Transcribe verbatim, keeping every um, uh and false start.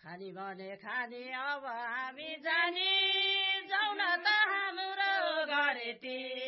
खानी भने खानी अब हामी जानी जाउन त हाम्रो घरेटी